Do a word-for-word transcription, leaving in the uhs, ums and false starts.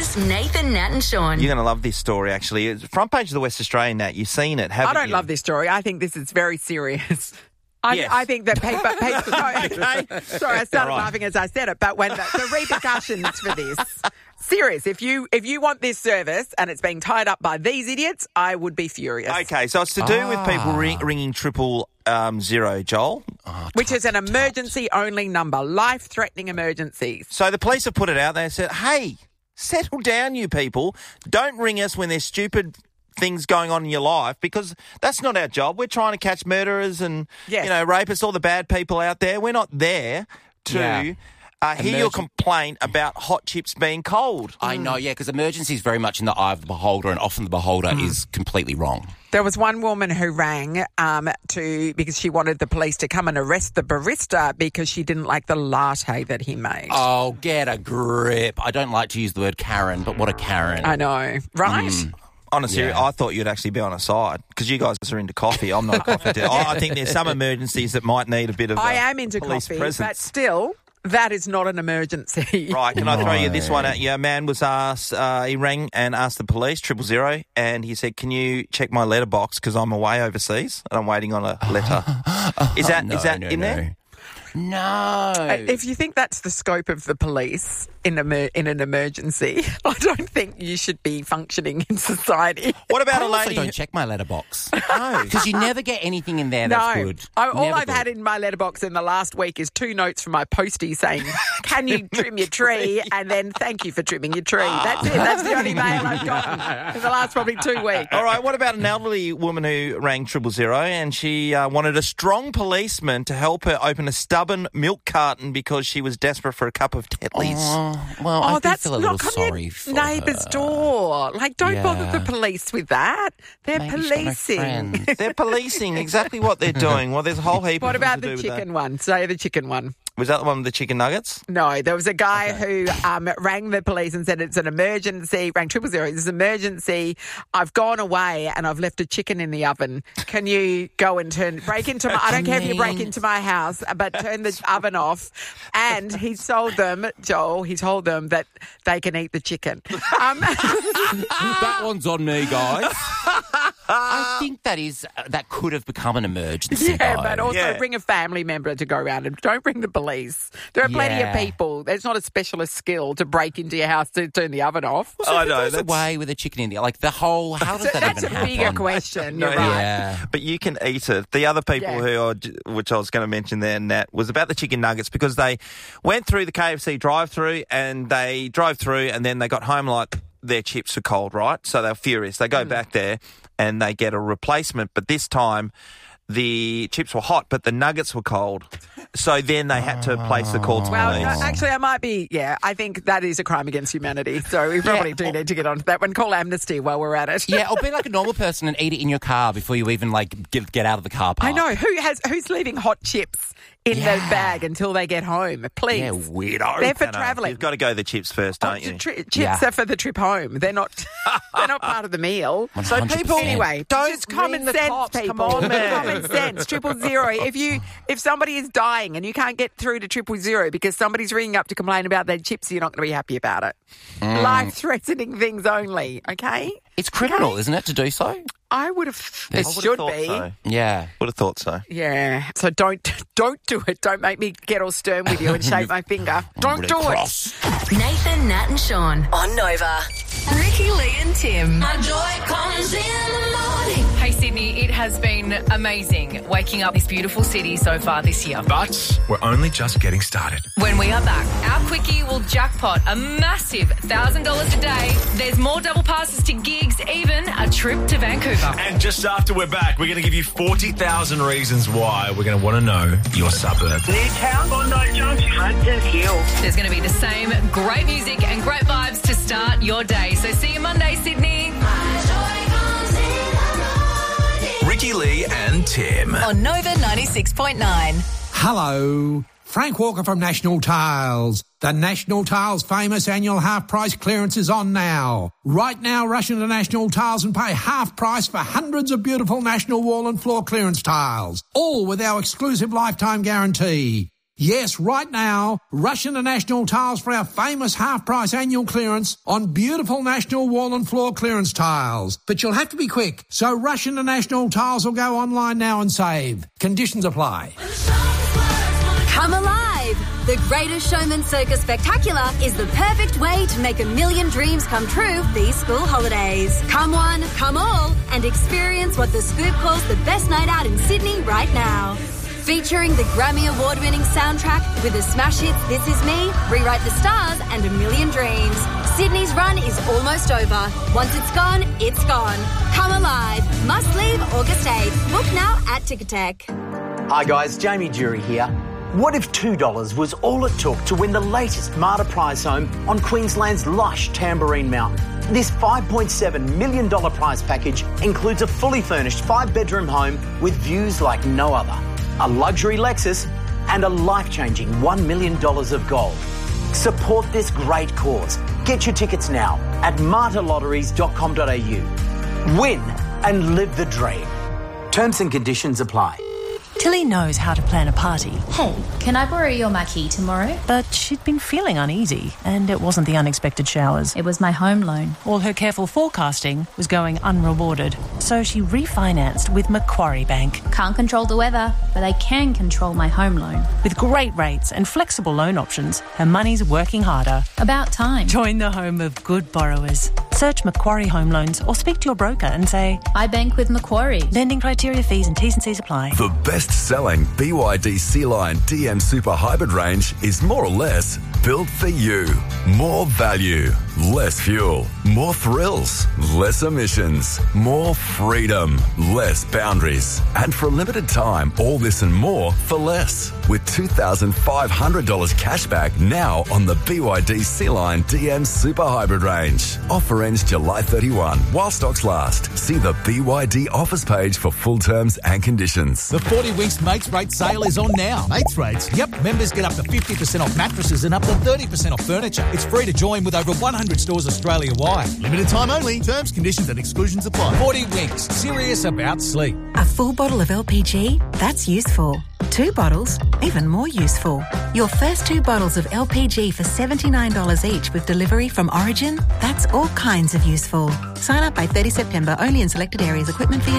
It's Nathan, Nat and Sean. You're going to love this story, actually. It's front page of the West Australian, Nat. You've seen it, haven't I don't you? love this story. I think this is very serious. I, Yes. I think that people... people no, Okay. sorry, I started All right. laughing as I said it, but when the, the repercussions for this... Serious. If you if you want this service and it's being tied up by these idiots, I would be furious. Okay, so it's to do with people Ah. ring, ringing triple um, zero, Joel. Which is an emergency-only number, life-threatening emergencies. So the police have put it out there and said, hey, settle down, you people. Don't ring us when there's stupid things going on in your life, because that's not our job. We're trying to catch murderers and, Yes. you know, rapists, all the bad people out there. We're not there to... Yeah. Uh, hear your Emergen- complaint about hot chips being cold. I know, yeah, because emergency is very much in the eye of the beholder, and often the beholder is completely wrong. There was one woman who rang um, to because she wanted the police to come and arrest the barista because she didn't like the latte that he made. Oh, get a grip. I don't like to use the word Karen, but what a Karen. I know, right? Mm. Honestly, Yeah. I thought you'd actually be on a side because you guys are into coffee. I'm not a coffee. dude. I I think there's some emergencies that might need a bit of I uh, am into police coffee, presence. but still, that is not an emergency. Right, can I throw you this No. one at you? A man was asked, uh, he rang and asked the police, triple zero, and he said, can you check my letterbox because I'm away overseas and I'm waiting on a letter. Is that No, is that no, in no. there? No. Uh, If you think that's the scope of the police in, emer- in an emergency, I don't think you should be functioning in society. What about I a also lady? don't check my letterbox. No. Because you never get anything in there that's no, good. I, all Never I've good. had in my letterbox in the last week is two notes from my postie saying, "Can you trim your tree?" and then "Thank you for trimming your tree." That's it. That's the only mail I've gotten in the last probably two weeks. All right, what about an elderly woman who rang triple zero and she uh, wanted a strong policeman to help her open a stubborn milk carton because she was desperate for a cup of Tetley's? Oh, well, I Oh, do that's feel a little knock on sorry your for neighbour's her. door. Like, don't Yeah. bother the police with that. They're Maybe she's got no policing. friends. They're policing exactly what they're doing. Well, there's a whole heap What of things about to the do with chicken one? Say the chicken one. that. Was that the one with the chicken nuggets? No, there was a guy who um, rang the police and said it's an emergency, rang triple zero, it's an emergency. I've gone away and I've left a chicken in the oven. Can you go and turn, break into my, I don't care if you break mean- into my house, but turn the oven off. And he told them, Joel, he told them that they can eat the chicken. Um, That one's on me, guys. I think that is uh, that could have become an emergency. yeah, though. but also Yeah. bring a family member to go around and don't bring the police. There are plenty Yeah. of people. It's not a specialist skill to break into your house to turn the oven off. So I who know, goes that's- away with a chicken in there? Like the whole. How does that That's even a happen? bigger question. You're No, right. Yeah. But you can eat it. The other people Yeah. who, are, which I was going to mention there, Nat, was about the chicken nuggets because they went through the K F C drive-through and they drove through and then they got home like their chips were cold, right? So they were furious. They go back there and they get a replacement, but this time the chips were hot, but the nuggets were cold. So then they had to place the call to Well, police. no, actually, I might be, yeah, I think that is a crime against humanity. So we probably do need to get onto that one. Call amnesty while we're at it. Yeah, or be like a normal person and eat it in your car before you even like get, get out of the car park. I know. Who has who's leaving hot chips in the Yeah. bag until they get home? Please. Yeah, weirdo. They're for I know. travelling. You've got to go the chips first, Oh, don't you? the tri- chips Yeah. are for the trip home. They're not. They're not part of the meal. So one hundred people- percent. Anyway, Don't just common ring the sense, cops. people. Come on, man. Common sense. Triple zero. If you if somebody is dying and you can't get through to triple zero because somebody's ringing up to complain about their chips, you're not going to be happy about it. Mm. Life-threatening things only. Okay. It's criminal, isn't it, to do so? I would have. I It would have should thought be. so. Yeah. Would have thought so. Yeah. So don't don't do it. Don't make me get all stern with you and shake my finger. Don't do Cross. Nathan, Nat and Sean on Nova. Ricky, Lee and Tim. My joy comes in the morning. Hey Sydney, it has been amazing waking up this beautiful city so far this year. But we're only just getting started. When we are back, our quickie will jackpot a massive one thousand dollars a day. There's more double passes to gigs, even a trip to Vancouver. And just after we're back, we're going to give you forty thousand reasons why we're going to want to know your suburb. Newtown, Bondi Junction, Hunters Hill. There's going to be the same great music and great vibes to start your day. So see you Monday, Sydney. Ricky Lee and Tim. On Nova ninety-six point nine. Hello, Frank Walker from National Tiles. The National Tiles famous annual half-price clearance is on now. Right now, rush into National Tiles and pay half price for hundreds of beautiful National wall and floor clearance tiles, all with our exclusive lifetime guarantee. Yes, right now, rush into National Tiles for our famous half-price annual clearance on beautiful National wall and floor clearance tiles. But you'll have to be quick, so rush into National Tiles or go online now and save. Conditions apply. Come alive! The Greatest Showman Circus Spectacular is the perfect way to make a million dreams come true these school holidays. Come one, come all, and experience what the Scoop calls the best night out in Sydney right now. Featuring the Grammy Award-winning soundtrack with the smash hits This Is Me, Rewrite the Stars and A Million Dreams. Sydney's run is almost over. Once it's gone, it's gone. Come alive. Must leave August eighth. Book now at Ticketek. Hi guys, Jamie Jury here. What if two dollars was all it took to win the latest Marta prize home on Queensland's lush Tamborine Mountain? This five point seven million dollars prize package includes a fully furnished five-bedroom home with views like no other, a luxury Lexus and a life-changing one million dollars of gold. Support this great cause. Get your tickets now at marta lotteries dot com dot a u. Win and live the dream. Terms and conditions apply. Tilly knows how to plan a party. Hey, can I borrow your marquee tomorrow? But she'd been feeling uneasy, and it wasn't the unexpected showers. It was my home loan. All her careful forecasting was going unrewarded, so she refinanced with Macquarie Bank. Can't control the weather, but I can control my home loan. With great rates and flexible loan options, her money's working harder. About time. Join the home of good borrowers. Search Macquarie Home Loans or speak to your broker and say, I bank with Macquarie. Lending criteria, fees and T's and C's apply. The best-selling B Y D C-Line D M Super Hybrid range is more or less built for you. More value, less fuel, more thrills, less emissions, more freedom, less boundaries. And for a limited time, all this and more for less. With two thousand five hundred dollars cash back now on the B Y D C-Line D M Super Hybrid range. Offer ends July thirty-first while stocks last. See the B Y D offers page for full terms and conditions. The forty Winks Mates Rate sale is on now. Mates Rates? Yep, members get up to fifty percent off mattresses and up to thirty percent off furniture. It's free to join with over one hundred stores Australia-wide. Limited time only. Terms, conditions and exclusions apply. forty Winks. Serious about sleep. A full bottle of L P G? That's useful. Two bottles? Even more useful. Your first two bottles of L P G for seventy-nine dollars each with delivery from Origin? That's all kinds of useful. Sign up by thirtieth September only in selected areas. Equipment fee